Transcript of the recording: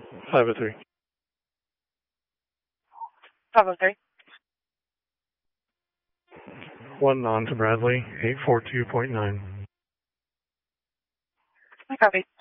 503. 503. 1 on to Bradley, 842.9. I copy.